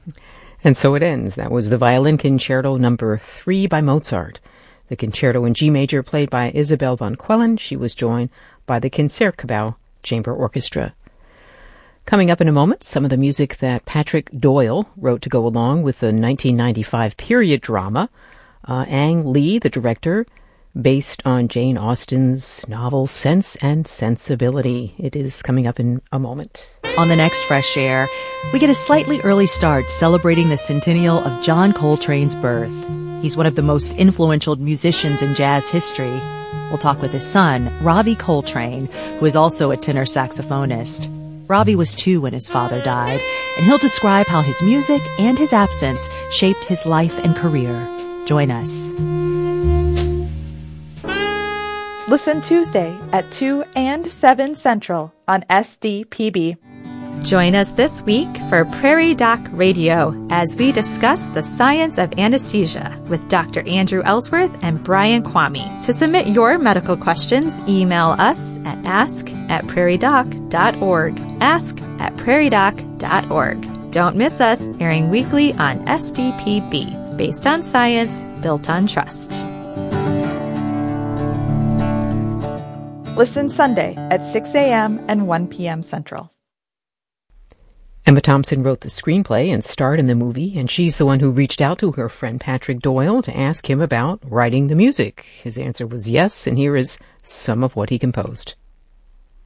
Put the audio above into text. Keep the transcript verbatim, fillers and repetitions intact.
And so it ends. That was the Violin Concerto number three by Mozart. The concerto in G major played by Isabel von Quellen. She was joined by the Concertgebouw Chamber Orchestra. Coming up in a moment, some of the music that Patrick Doyle wrote to go along with the nineteen ninety-five period drama. Uh, Ang Lee, the director, based on Jane Austen's novel Sense and Sensibility. It is coming up in a moment. On the next Fresh Air, we get a slightly early start celebrating the centennial of John Coltrane's birth. He's one of the most influential musicians in jazz history. We'll talk with his son, Ravi Coltrane, who is also a tenor saxophonist. Ravi was two when his father died, and he'll describe how his music and his absence shaped his life and career. Join us. Listen Tuesday at two and seven Central on S D P B. Join us this week for Prairie Doc Radio as we discuss the science of anesthesia with Doctor Andrew Ellsworth and Brian Kwame. To submit your medical questions, email us at ask at prairie doc dot org. ask at prairie doc dot org. Don't miss us, airing weekly on S D P B, based on science, built on trust. Listen Sunday at six a.m. and one p.m. Central. Emma Thompson wrote the screenplay and starred in the movie, and she's the one who reached out to her friend Patrick Doyle to ask him about writing the music. His answer was yes, and here is some of what he composed.